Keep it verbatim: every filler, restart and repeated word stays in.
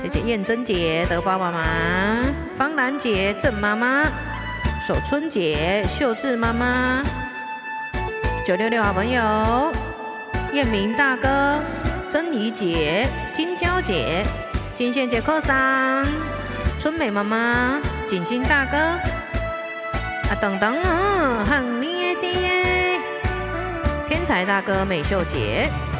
谢谢燕珍姐、德宝妈妈、方兰姐、郑妈妈、守春姐、秀智妈妈、九六六好朋友、燕明大哥、珍妮姐、金娇姐、金线姐扣上、春美妈妈、景欣大哥、啊等等啊，很厉害的耶！天才大哥美秀姐。